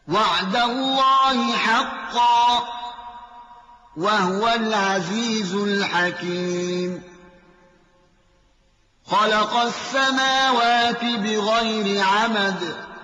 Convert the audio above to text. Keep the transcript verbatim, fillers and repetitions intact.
وعد الله حقا وهو العزيز الحكيم خلق السماوات بغير عمد